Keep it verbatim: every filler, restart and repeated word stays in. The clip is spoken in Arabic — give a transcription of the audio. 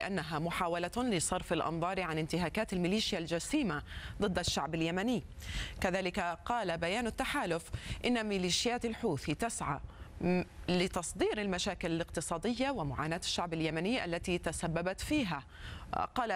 أنها محاولة لصرف الأنظار عن انتهاكات الميليشيا الجسيمة ضد الشعب اليمني. كذلك قال بيان التحالف إن ميليشيات الحوثي تسعى لتصدير المشاكل الاقتصادية ومعاناة الشعب اليمني التي تسببت فيها. قال